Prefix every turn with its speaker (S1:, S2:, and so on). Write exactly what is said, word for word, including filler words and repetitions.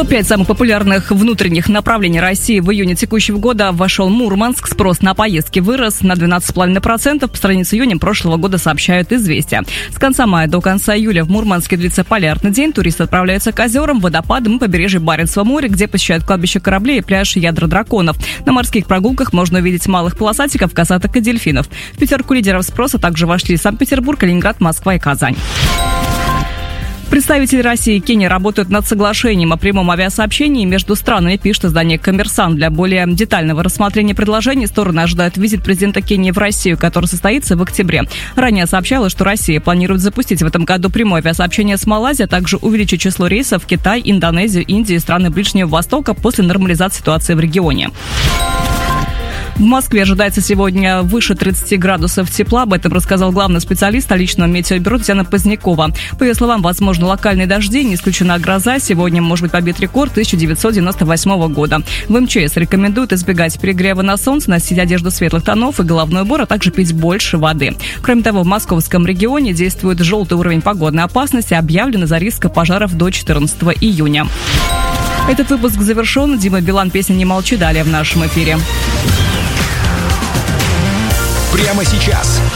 S1: топ пять самых популярных внутренних направлений России в июне текущего года вошел Мурманск. Спрос на поездки вырос на двенадцать целых пять десятых процента по сравнению с июнем прошлого года, сообщают «Известия». С конца мая до конца июля в Мурманске длится полярный день. Туристы отправляются к озерам, водопадам и побережью Баренцева моря, где посещают кладбище кораблей и пляж Ядра драконов. На морских прогулках можно увидеть малых полосатиков, косаток и дельфинов. В пятерку лидеров спроса также вошли Санкт-Петербург, Калининград, Москва и Казань. Представители России и Кении работают над соглашением о прямом авиасообщении между странами, пишет издание «Коммерсант». Для более детального рассмотрения предложений стороны ожидают визит президента Кении в Россию, который состоится в октябре. Ранее сообщалось, что Россия планирует запустить в этом году прямое авиасообщение с Малайзией, а также увеличить число рейсов в Китай, Индонезию, Индию и страны Ближнего Востока после нормализации ситуации в регионе. В Москве ожидается сегодня выше тридцати градусов тепла. Об этом рассказал главный специалист столичного метеобюро Татьяна Позднякова. По ее словам, возможны локальные дожди, не исключена гроза. Сегодня может быть побит рекорд тысяча девятьсот девяносто восьмого года. В эм че эс рекомендуют избегать перегрева на солнце, носить одежду светлых тонов и головной убор, а также пить больше воды. Кроме того, в московском регионе действует желтый уровень погодной опасности, объявлен из-за риска пожаров до четырнадцатого июня. Этот выпуск завершен. Дима Билан, песня «Не молчи», далее в нашем эфире.
S2: Прямо сейчас.